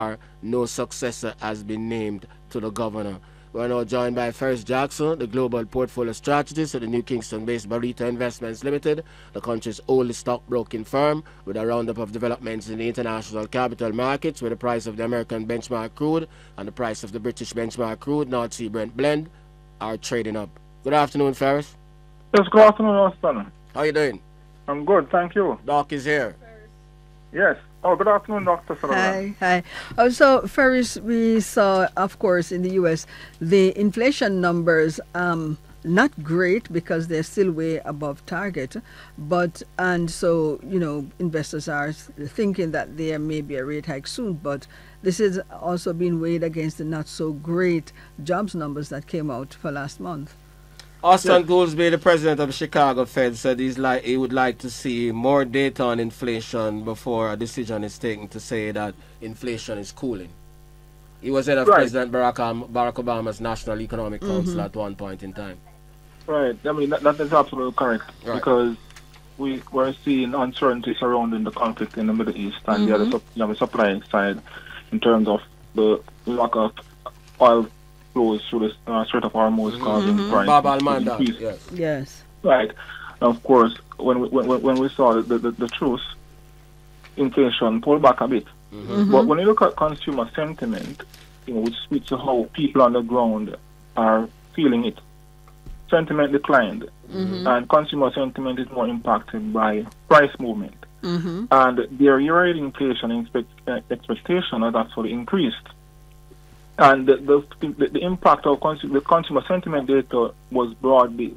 no successor has been named to the governor. We're now joined by Ferris Jackson, the global portfolio strategist at the New Kingston-based Barita Investments Limited, the country's oldest stockbroking firm, with a roundup of developments in the international capital markets, where the price of the American benchmark crude and the price of the British benchmark crude, North Sea Brent blend, are trading up. Good afternoon, Ferris. Yes, good afternoon, Austin. How you doing? I'm good, thank you. Doc is here. Yes. Oh, good afternoon, Dr. Sullivan. Hi. So, Ferris, we saw, of course, in the U.S., the inflation numbers, not great because they're still way above target. And so, investors are thinking that there may be a rate hike soon. But this is also being weighed against the not so great jobs numbers that came out for last month. Austin Goolsbee, the president of the Chicago Fed, said he would like to see more data on inflation before a decision is taken to say that inflation is cooling. He was head of President Barack Obama's National Economic Council at one point in time. Right. I mean, that is absolutely correct. Right. Because we're seeing uncertainty surrounding the conflict in the Middle East and the supply side in terms of the lack of oil flows through the Strait of Hormuz causing price increase. Yes. Right. Of course, when we saw the truth, inflation pulled back a bit. But when you look at consumer sentiment, which speaks to how people on the ground are feeling it, sentiment declined, and consumer sentiment is more impacted by price movement. And their year-end inflation expectation has actually increased. And the impact of the consumer sentiment data was broad-based.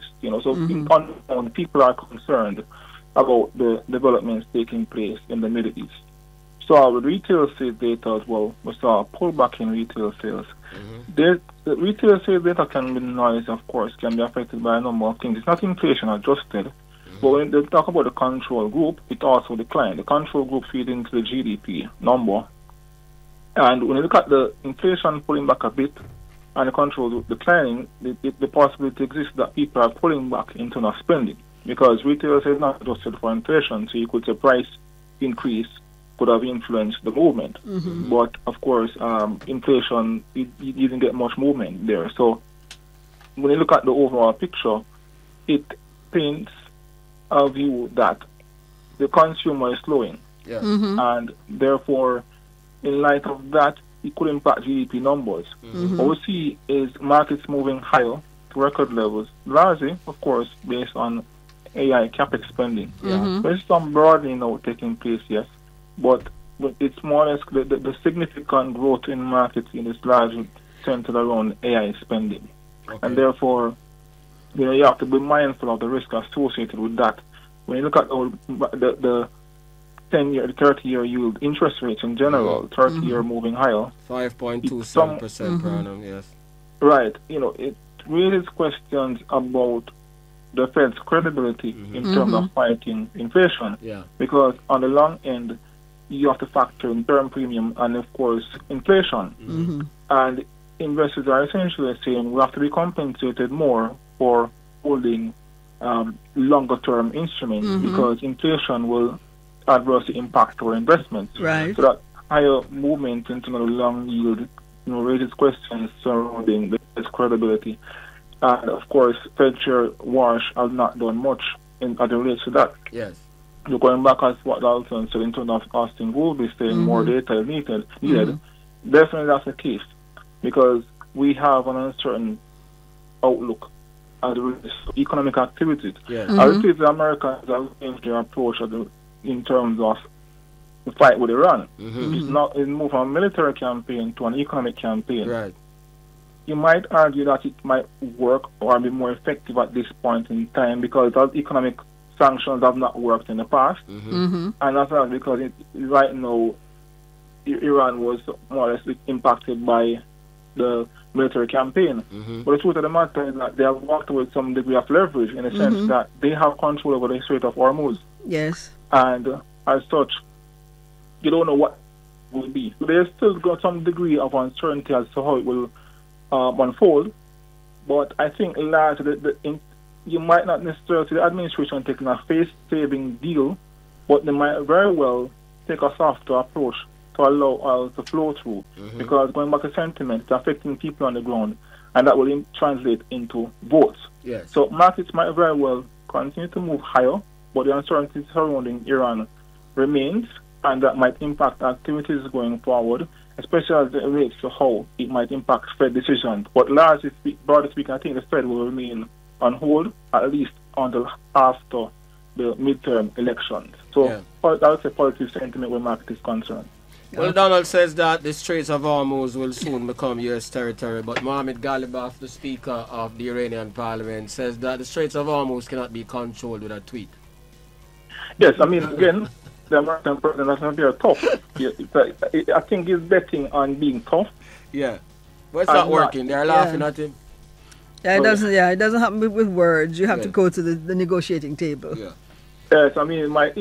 So people are concerned about the developments taking place in the Middle East. So with retail sales data as well, we saw a pullback in retail sales. The retail sales data can be noisy, of course, can be affected by a number of things. It's not inflation adjusted, but when they talk about the control group, it also declined. The control group feeds into the GDP number. And when you look at the inflation pulling back a bit and the control group declining, the possibility exists that people are pulling back into not spending because retail sales is not adjusted for inflation, so you could say price increase could have influenced the movement. But, of course, inflation, you didn't get much movement there. So when you look at the overall picture, it paints a view that the consumer is slowing. And, therefore, in light of that, it could impact GDP numbers. What we see is markets moving higher to record levels, largely, of course, based on AI capex spending. There's some broadening now taking place, yes, but it's more or less the significant growth in markets in this largely centered around AI spending. And therefore, you have to be mindful of the risk associated with that. When you look at the 10-year, 30-year yield interest rates in general, 30-year moving higher. 5.27% per annum, yes. Right. It raises questions about the Fed's credibility in terms of fighting inflation. Because on the long end, you have to factor in term premium and, of course, inflation. And investors are essentially saying we have to be compensated more for holding longer-term instruments because inflation will adversely impact our investments. Right. So that higher movement into the long yield, raises questions surrounding its credibility. And of course, Fed Chair Warsh has not done much as it relates to that. Yes. So going back as what Dalton said in terms of Austin Goolsbee saying more data is needed, definitely that's the case because we have an uncertain outlook as it relates to economic activity. I would say the Americans have changed their approach in terms of the fight with Iran. It's moved from a military campaign to an economic campaign. Right. You might argue that it might work or be more effective at this point in time because those economic sanctions have not worked in the past. And that's not because right now Iran was more or less impacted by the military campaign. But the truth of the matter is that they have walked with some degree of leverage in the sense that they have control over the Strait of Hormuz. Yes. And as such, you don't know what will be. So there's still got some degree of uncertainty as to how it will unfold. But I think largely you might not necessarily see the administration taking a face-saving deal, but they might very well take a softer approach to allow oil to flow through. Because going back to sentiment, it's affecting people on the ground, and that will translate into votes. Yes. So markets might very well continue to move higher, but the uncertainty surrounding Iran remains, and that might impact activities going forward, especially as it relates to how it might impact Fed decisions. But broadly speaking, I think the Fed will remain on hold at least until after the midterm elections. So I would say positive sentiment where market is concerned. Well, Donald says that the Straits of Hormuz will soon become U.S. territory, but Mohammed Ghalibaf, the Speaker of the Iranian Parliament, says that the Straits of Hormuz cannot be controlled with a tweet. Yes, I mean, again, the American president has not been tough. I think he's betting on being tough. Yeah. But it's not working. They're laughing at him. Yeah, it doesn't happen with words. You have to go to the negotiating table. Yeah. Yes, I mean, that's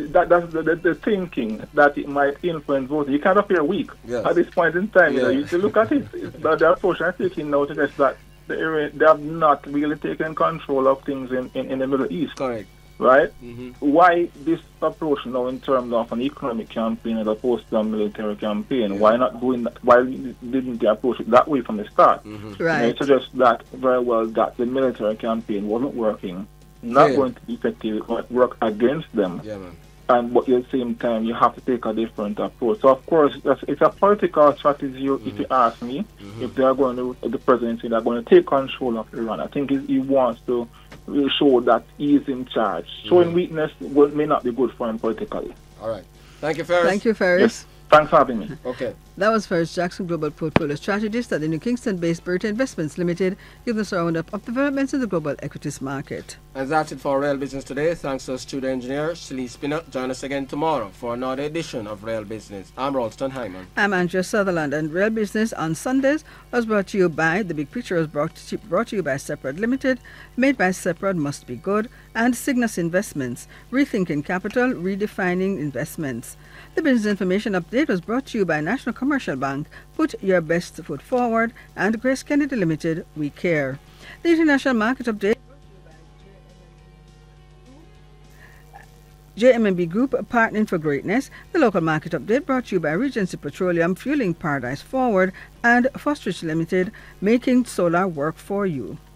the thinking that it might influence voting. You can't appear weak at this point in time. You look at it. The approach I'm taking now suggests that they have not really taken control of things in the Middle East. Correct. Right? Why this approach now in terms of an economic campaign as opposed to a military campaign? Why not doing that? Why didn't they approach it that way from the start? Right. And it suggests that very well that the military campaign wasn't working. Not going to be effective, but work against them. Yeah, man. And but at the same time, you have to take a different approach. So, of course, it's a political strategy, if you ask me. If they are going to, the presidency, they're going to take control of Iran. I think he wants to really show that he is in charge. Showing weakness may not be good for him politically. All right. Thank you, Ferris. Thank you, Ferris. Yes. Thanks for having me. Okay. That was Ferris Jackson, Global Portfolio Strategist at the New Kingston-based Berta Investments Limited, giving us a roundup of developments in the global equities market. And that's it for Real Business today. Thanks to our studio engineer, Celine Spinner. Join us again tomorrow for another edition of Real Business. I'm Ralston Hyman. I'm Andrea Sutherland, and Real Business on Sundays was brought to you by The Big Picture, was brought to you by Separate Limited, made by Separate, Must Be Good, and Cygnus Investments, Rethinking Capital, Redefining Investments. The business information update was brought to you by National Commercial Bank, Put Your Best Foot Forward, and Grace Kennedy Limited, We Care. The international market update JMB Group, Partnering for Greatness. The local market update brought to you by Regency Petroleum, Fueling Paradise Forward, and Fostrich Limited, Making Solar Work for You.